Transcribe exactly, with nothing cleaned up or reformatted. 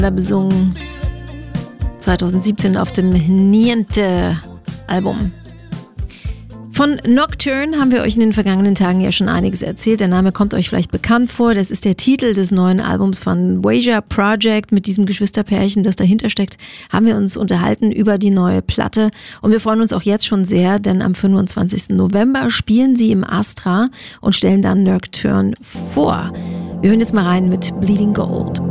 besungen zwanzig siebzehn auf dem Niente-Album. Von Nocturne haben wir euch in den vergangenen Tagen ja schon einiges erzählt. Der Name kommt euch vielleicht bekannt vor. Das ist der Titel des neuen Albums von Wager Project. Mit diesem Geschwisterpärchen, das dahinter steckt, haben wir uns unterhalten über die neue Platte. Und wir freuen uns auch jetzt schon sehr, denn am fünfundzwanzigsten November spielen sie im Astra und stellen dann Nocturne vor. Wir hören jetzt mal rein mit Bleeding Gold.